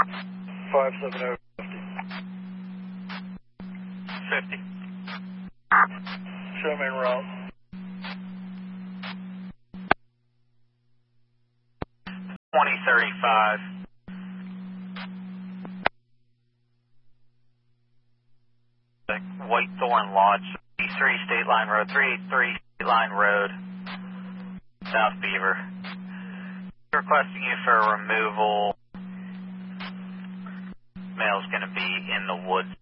570. 50. Show me en route. 2035. Whitethorn Lodge, East 3 State Line Road, 383 State Line Road, South Beaver. Requesting you for removal. Mail's going to be in the woods.